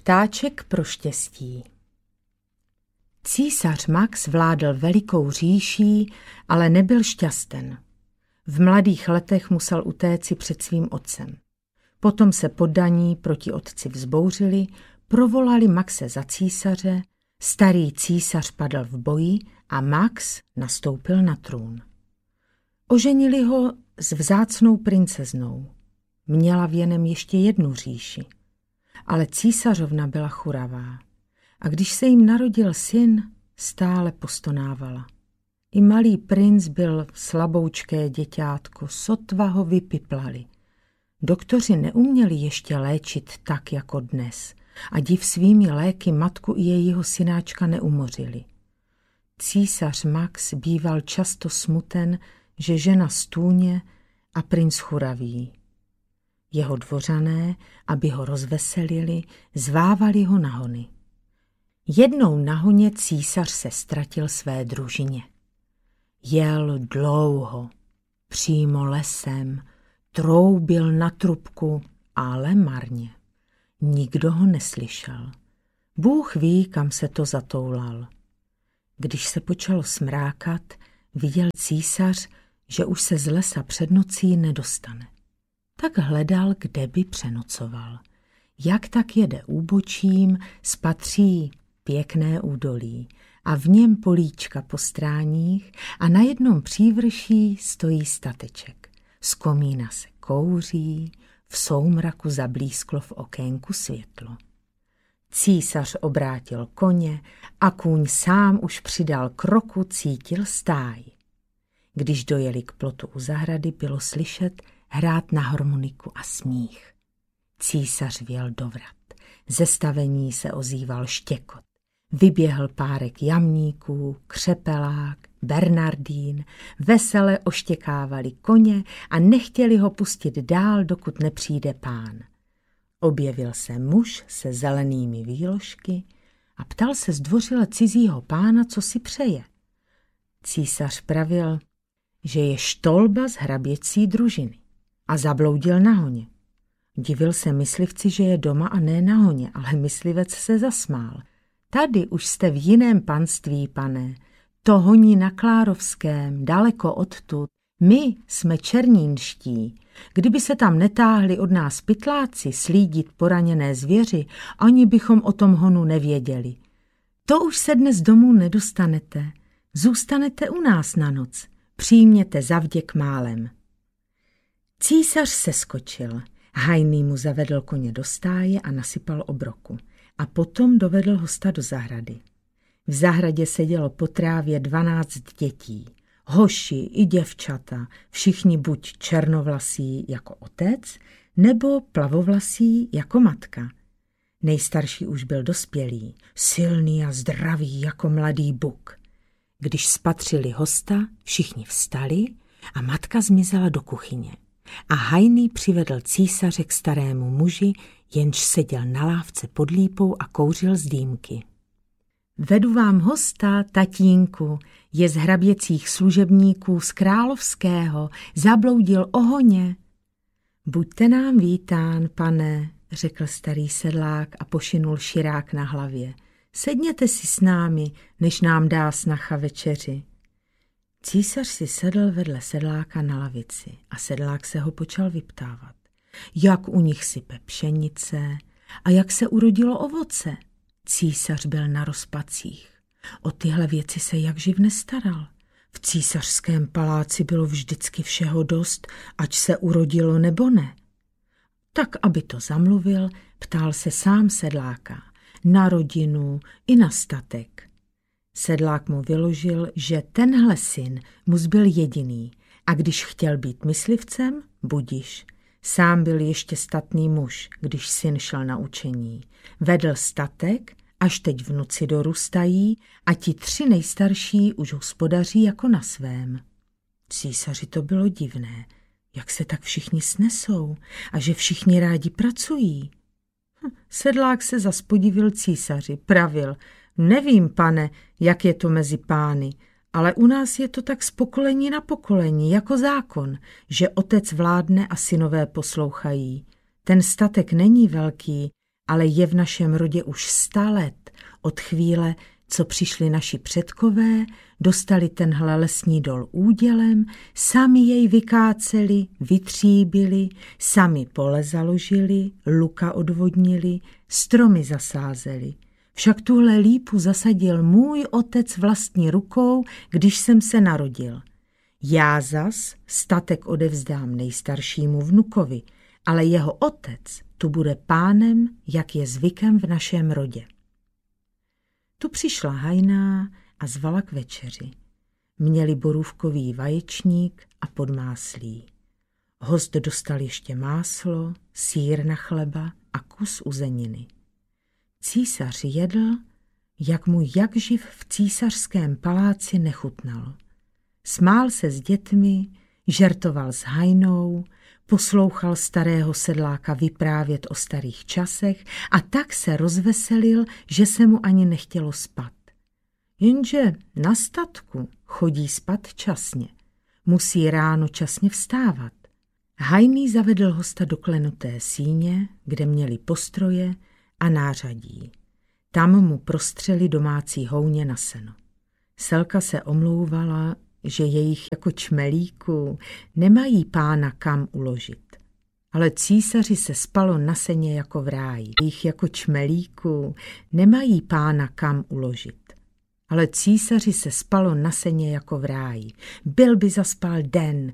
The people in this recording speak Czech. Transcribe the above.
Ptáček pro štěstí. Císař Max vládl velikou říší, ale nebyl šťasten. V mladých letech musel utéci před svým otcem. Potom se poddaní proti otci vzbouřili, provolali Maxe za císaře, starý císař padl v boji a Max nastoupil na trůn. Oženili ho s vzácnou princeznou. Měla věnem ještě jednu říši, ale císařovna byla churavá. A když se jim narodil syn, stále postonávala. I malý princ byl slaboučké děťátko, sotva ho vypiplali. Doktoři neuměli ještě léčit tak jako dnes a div svými léky matku i jejího synáčka neumořili. Císař Max býval často smuten, že žena stůně a princ churavý. Jeho dvořané, aby ho rozveselili, zvávali ho na hony. Jednou na honě císař se ztratil své družině. Jel dlouho, přímo lesem, troubil na trubku, ale marně. Nikdo ho neslyšel. Bůh ví, kam se to zatoulal. Když se počalo smrákat, viděl císař, že už se z lesa před nocí nedostane. Tak hledal, kde by přenocoval. Jak tak jede úbočím, spatří pěkné údolí a v něm políčka po stráních a na jednom přívrší stojí stateček. Z komína se kouří, v soumraku zablísklo v okénku světlo. Císař obrátil koně a kůň sám už přidal kroku, cítil stáj. Když dojeli k plotu u zahrady, bylo slyšet hrát na harmoniku a smích. Císař vjel do vrat. Ze stavení se ozýval štěkot. Vyběhl párek jamníků, křepelák, bernardín, vesele oštěkávali koně a nechtěli ho pustit dál, dokud nepřijde pán. Objevil se muž se zelenými výložky a ptal se zdvořile cizího pána, co si přeje. Císař pravil, že je štolba z hraběcí družiny a zabloudil na honě. Divil se myslivci, že je doma a ne na honě, ale myslivec se zasmál. Tady už jste v jiném panství, pane, to honí na Klárovském, daleko odtud. My jsme černínští. Kdyby se tam netáhli od nás pytláci slídit poraněné zvěři, ani bychom o tom honu nevěděli. To už se dnes domů nedostanete. Zůstanete u nás na noc. Přijměte zavděk málem. Císař se skočil. Hajný mu zavedl koně do stáje a nasypal obroku. A potom dovedl hosta do zahrady. V zahradě sedělo po trávě 12 dětí. Hoši i děvčata, všichni buď černovlasí jako otec, nebo plavovlasí jako matka. Nejstarší už byl dospělý, silný a zdravý jako mladý buk. Když spatřili hosta, všichni vstali a matka zmizela do kuchyně. A hajný přivedl císaře k starému muži, jenž seděl na lávce pod lípou a kouřil z dýmky. Vedu vám hosta, tatínku, je z hraběcích služebníků z Královského, zabloudil o honě. Buďte nám vítán, pane, řekl starý sedlák a pošinul širák na hlavě. Sedněte si s námi, než nám dá snacha večeři. Císař si sedl vedle sedláka na lavici a sedlák se ho počal vyptávat. Jak u nich sype pšenice a jak se urodilo ovoce. Císař byl na rozpacích. O tyhle věci se jak živ nestaral. V císařském paláci bylo vždycky všeho dost, ať se urodilo nebo ne. Tak, aby to zamluvil, ptal se sám sedláka. Na rodinu i na statek. Sedlák mu vyložil, že tenhle syn mu zbyl jediný a když chtěl být myslivcem, budiš. Sám byl ještě statný muž, když syn šel na učení. Vedl statek, až teď vnuci dorůstají a ti 3 nejstarší už hospodaří jako na svém. Císaři to bylo divné, jak se tak všichni snesou a že všichni rádi pracují. Sedlák se zas podivil císaři, pravil, nevím, pane, jak je to mezi pány, ale u nás je to tak z pokolení na pokolení, jako zákon, že otec vládne a synové poslouchají. Ten statek není velký, ale je v našem rodě už 100 let od chvíle, co přišli naši předkové, dostali tenhle lesní dol údělem, sami jej vykáceli, vytříbili, sami pole založili, luka odvodnili, stromy zasázeli. Však tuhle lípu zasadil můj otec vlastní rukou, když jsem se narodil. Já zas statek odevzdám nejstaršímu vnukovi, ale jeho otec tu bude pánem, jak je zvykem v našem rodě. Tu přišla hajná a zvala k večeři. Měli borůvkový vaječník a podmáslí. Host dostal ještě máslo, sýr na chleba a kus uzeniny. Císař jedl, jak mu jakživ v císařském paláci nechutnalo. Smál se s dětmi, žertoval s hajnou, poslouchal starého sedláka vyprávět o starých časech a tak se rozveselil, že se mu ani nechtělo spat. Jenže na statku chodí spat časně, musí ráno časně vstávat. Hajný zavedl hosta do klenuté síně, kde měli postroje a nářadí. Tam mu prostřeli domácí houně na seno. Selka se omlouvala, že jejich jako čmelíků nemají pána kam uložit. Ale císaři se spalo na seně jako v ráji. Jejich jako čmelíků nemají pána kam uložit. Ale císaři se spalo na seně jako v ráji. Byl by zaspal den,